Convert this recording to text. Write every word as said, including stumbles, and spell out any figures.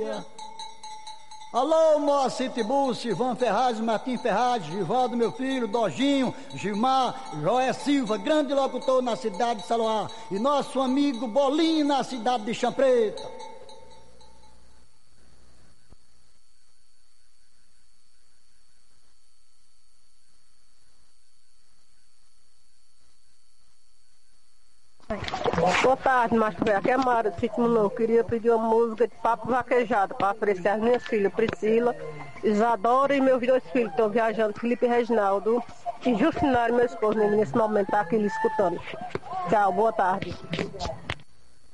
Maria. Alô, Moacir Tiburcio, Ivan Ferraz, Martim Ferraz, Givaldo, meu filho, Dojinho, Gilmar, Joé Silva, grande locutor na cidade de Saloá, e nosso amigo Bolinho na cidade de Champreta. Boa tarde, Márcio Velho. Aqui é Mara, do Sítio Munão. Queria pedir uma música de Papo Vaquejado para oferecer às minhas filhas, Priscila, Isadora e meus dois filhos estão viajando, Felipe e Reginaldo. E Justinário, meu esposo, nesse momento está aqui lhe escutando. Tchau, boa tarde.